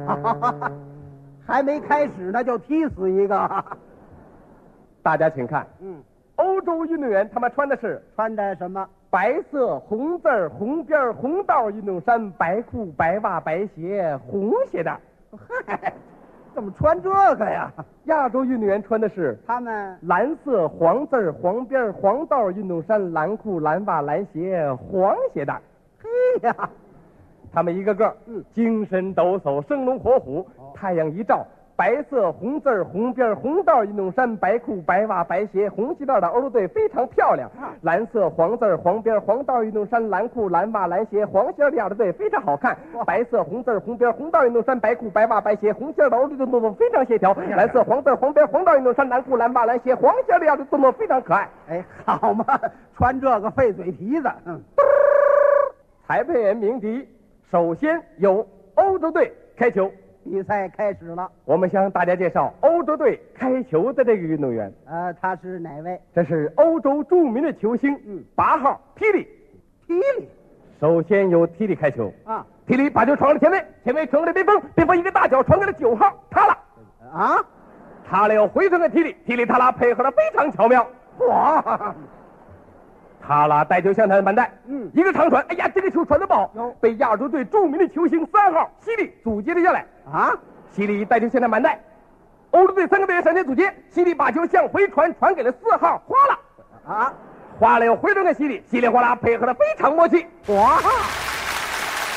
还没开始呢，就踢死一个。 大家请看，欧洲运动员他们穿的是穿的什么？ 白色红字儿红边儿红道运动衫，白裤白袜白鞋红鞋带。 嗨，怎么穿这个呀？ 亚洲运动员穿的是他们蓝色黄字儿黄边儿黄道运动衫，蓝裤蓝袜蓝鞋黄鞋带。 嘿呀， 他们一个个精神抖擞，生龙活虎。太阳一照，白色红字儿红边儿红道运动衫，白裤白袜白鞋红鞋带的欧洲队非常漂亮。蓝色黄字儿黄边儿黄道运动衫，蓝裤蓝袜蓝鞋黄鞋带的亚洲队非常好看。白色红字儿红边儿红道运动衫，白裤白袜白鞋红鞋带的欧洲队动作非常协调。蓝色黄字儿黄边儿黄道运动衫，蓝裤蓝袜蓝鞋黄鞋带的亚洲队动作非常可爱。 哎，好嘛，穿这个费嘴皮子。 裁判员鸣笛，首先由欧洲队开球。 比赛开始了。 我们向大家介绍欧洲队开球的这个运动员。 他是哪位？ 这是欧洲著名的球星，8号提里。 踢里。 首先由提里开球。提里把球传给了前卫，前卫传给了边锋，边锋一个大脚传给了9号塔拉。塔拉又回传给提里，提里塔拉配合的非常巧妙。 哇！ 塔拉带球向他的满带，一个长传，哎呀，这个球传得不好，被亚洲队著名的球星3号西里阻截了下来。西里带球向他满带，欧洲队3个队员上前阻截，西里把球向回传，传给了4号花拉。花拉又回传给西里，西里花拉配合的非常默契。 哇！